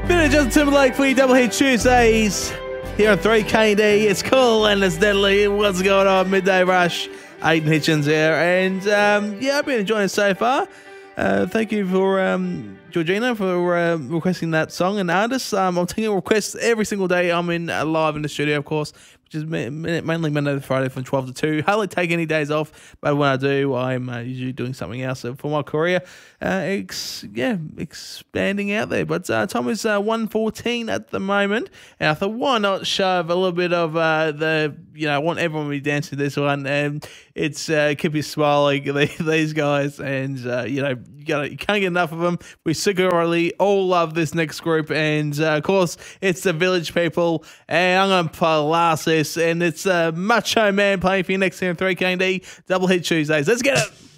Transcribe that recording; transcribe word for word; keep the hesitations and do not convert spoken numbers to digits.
Bit of Justin Timberlake for you, Double Hit Tuesdays here on three K D. It's cool and it's deadly. What's going on? Midday Rush. Aiden Hitchens here. And um, yeah, I've been enjoying it so far. Uh, thank you for um, Georgina for uh, requesting that song and artist. Um, I'm taking requests every single day. I'm in uh, live in the studio, of course, which is ma- mainly Monday to Friday from twelve to two. Hardly take any days off, but when I do, I'm uh, usually doing something else for my career. Uh, ex- yeah, expanding out there. But uh, time is uh, one fourteen at the moment, and I thought, why not shove a little bit of uh, the, you know, I want everyone to be dancing to this one, and it's uh, Keep You Smiling, these guys, and uh, you know, you, gotta, you can't get enough of them. We secretly all love this next group, and uh, of course, it's the Village People, and I'm going to play last this, and it's uh, Macho Man playing for you next here on three K D, Double Hit Tuesdays. Let's get it!